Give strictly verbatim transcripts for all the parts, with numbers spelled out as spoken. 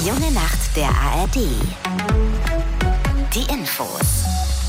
Die junge Nacht der A R D. Die Infos.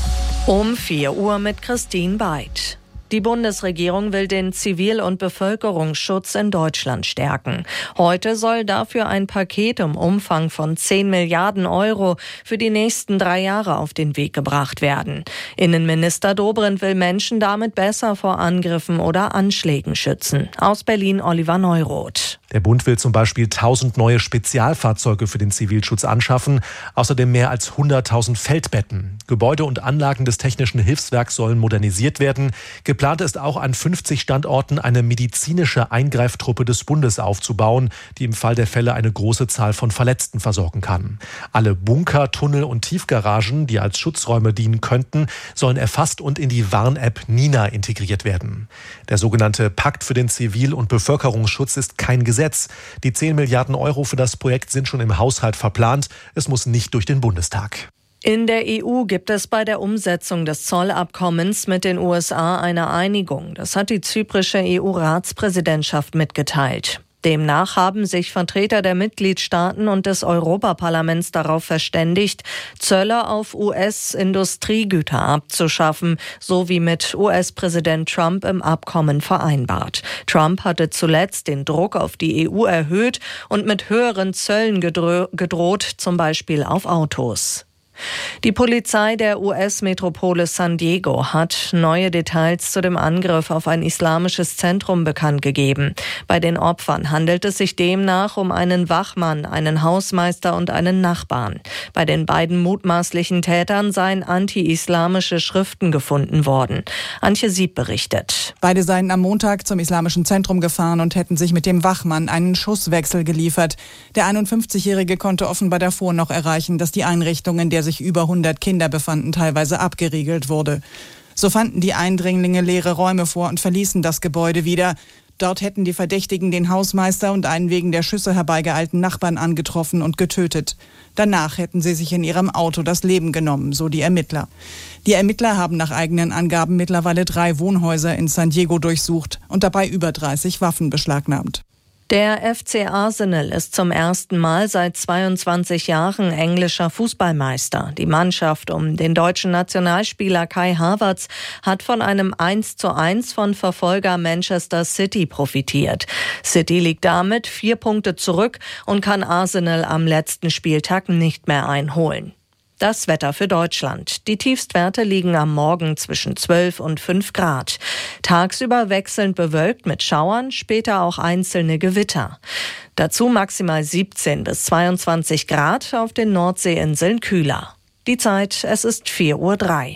Um vier Uhr mit Christine Beid. Die Bundesregierung will den Zivil- und Bevölkerungsschutz in Deutschland stärken. Heute soll dafür ein Paket im Umfang von zehn Milliarden Euro für die nächsten drei Jahre auf den Weg gebracht werden. Innenminister Dobrindt will Menschen damit besser vor Angriffen oder Anschlägen schützen. Aus Berlin Oliver Neuroth. Der Bund will zum Beispiel tausend neue Spezialfahrzeuge für den Zivilschutz anschaffen, außerdem mehr als hunderttausend Feldbetten. Gebäude und Anlagen des Technischen Hilfswerks sollen modernisiert werden. Geplant ist auch, an fünfzig Standorten eine medizinische Eingreiftruppe des Bundes aufzubauen, die im Fall der Fälle eine große Zahl von Verletzten versorgen kann. Alle Bunker, Tunnel und Tiefgaragen, die als Schutzräume dienen könnten, sollen erfasst und in die Warn-App Nina integriert werden. Der sogenannte Pakt für den Zivil- und Bevölkerungsschutz ist kein Gesetz. Die zehn Milliarden Euro für das Projekt sind schon im Haushalt verplant. Es muss nicht durch den Bundestag. In der E U gibt es bei der Umsetzung des Zollabkommens mit den U S A eine Einigung. Das hat die zyprische E U-Ratspräsidentschaft mitgeteilt. Demnach haben sich Vertreter der Mitgliedstaaten und des Europaparlaments darauf verständigt, Zölle auf U S-Industriegüter abzuschaffen, so wie mit U S-Präsident Trump im Abkommen vereinbart. Trump hatte zuletzt den Druck auf die E U erhöht und mit höheren Zöllen gedroht, zum Beispiel auf Autos. Die Polizei der U S-Metropole San Diego hat neue Details zu dem Angriff auf ein islamisches Zentrum bekannt gegeben. Bei den Opfern handelt es sich demnach um einen Wachmann, einen Hausmeister und einen Nachbarn. Bei den beiden mutmaßlichen Tätern seien anti-islamische Schriften gefunden worden. Antje Sieb berichtet. Beide seien am Montag zum islamischen Zentrum gefahren und hätten sich mit dem Wachmann einen Schusswechsel geliefert. Der einundfünfzigjährige konnte offenbar davor noch erreichen, dass die Einrichtung, in der sich über hundert Kinder befanden, teilweise abgeriegelt wurde. So fanden die Eindringlinge leere Räume vor und verließen das Gebäude wieder. Dort hätten die Verdächtigen den Hausmeister und einen wegen der Schüsse herbeigeeilten Nachbarn angetroffen und getötet. Danach hätten sie sich in ihrem Auto das Leben genommen, so die Ermittler. Die Ermittler haben nach eigenen Angaben mittlerweile drei Wohnhäuser in San Diego durchsucht und dabei über dreißig Waffen beschlagnahmt. Der F C Arsenal ist zum ersten Mal seit zweiundzwanzig Jahren englischer Fußballmeister. Die Mannschaft um den deutschen Nationalspieler Kai Havertz hat von einem eins zu eins von Verfolger Manchester City profitiert. City liegt damit vier Punkte zurück und kann Arsenal am letzten Spieltag nicht mehr einholen. Das Wetter für Deutschland. Die Tiefstwerte liegen am Morgen zwischen zwölf und fünf Grad. Tagsüber wechselnd bewölkt mit Schauern, später auch einzelne Gewitter. Dazu maximal siebzehn bis zweiundzwanzig Grad, auf den Nordseeinseln kühler. Die Zeit, es ist vier Uhr drei.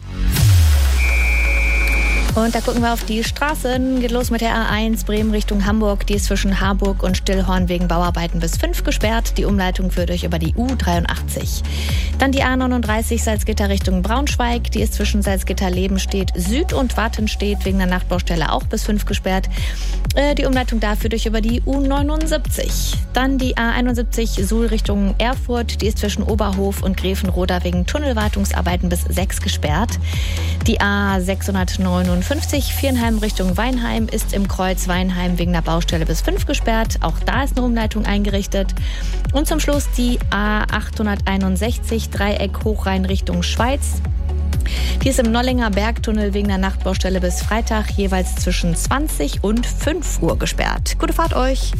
Und da gucken wir auf die Straßen. Geht los mit der A eins Bremen Richtung Hamburg. Die ist zwischen Harburg und Stillhorn wegen Bauarbeiten bis fünf gesperrt. Die Umleitung führt euch über die U dreiundachtzig. Dann die A neununddreißig Salzgitter Richtung Braunschweig. Die ist zwischen Salzgitter-Lebenstedt Süd und Wattenstedt wegen der Nachtbaustelle auch bis fünf gesperrt. Äh, die Umleitung da führt euch über die U neunundsiebzig. Dann die A einundsiebzig Suhl Richtung Erfurt. Die ist zwischen Oberhof und Gräfenroda wegen Tunnelwartungsarbeiten bis sechs gesperrt. Die A sechshundertneunundfünfzig Viernheim Richtung Weinheim ist im Kreuz Weinheim wegen der Baustelle bis fünf gesperrt. Auch da ist eine Umleitung eingerichtet. Und zum Schluss die A achthunderteinundsechzig Dreieck Hochrhein Richtung Schweiz. Die ist im Nollinger Bergtunnel wegen der Nachtbaustelle bis Freitag jeweils zwischen zwanzig und fünf Uhr gesperrt. Gute Fahrt euch!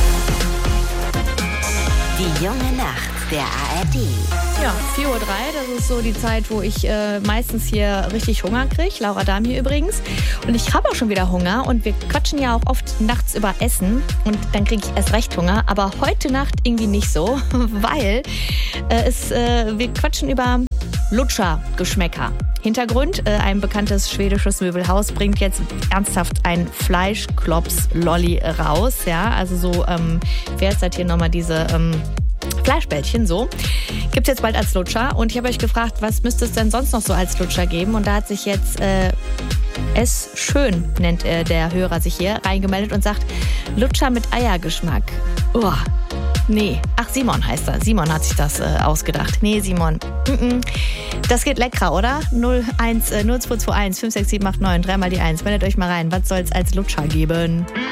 Die junge Nacht der A R D. Ja, vier Uhr drei, das ist so die Zeit, wo ich äh, meistens hier richtig Hunger kriege. Laura Dahm hier übrigens. Und ich habe auch schon wieder Hunger. Und wir quatschen ja auch oft nachts über Essen. Und dann kriege ich erst recht Hunger. Aber heute Nacht irgendwie nicht so, weil äh, es, äh, wir quatschen über Lutscher-Geschmäcker. Hintergrund, äh, ein bekanntes schwedisches Möbelhaus bringt jetzt ernsthaft ein Fleischklops-Lolli raus. Ja, also so, ähm, wer ist das hier nochmal, diese ähm, Fleischbällchen, so. Gibt es jetzt bald als Lutscher. Und ich habe euch gefragt, was müsste es denn sonst noch so als Lutscher geben? Und da hat sich jetzt äh, S. Schön, nennt äh, der Hörer sich hier, reingemeldet und sagt, Lutscher mit Eiergeschmack. Uah. Nee, ach Simon heißt er. Simon hat sich das äh, ausgedacht. Nee, Simon. Mm-mm. Das geht leckerer, oder? null eins null zwei zwei eins fünf sechs sieben acht neun, dreimal die eins. Meldet euch mal rein. Was soll es als Lutscher geben?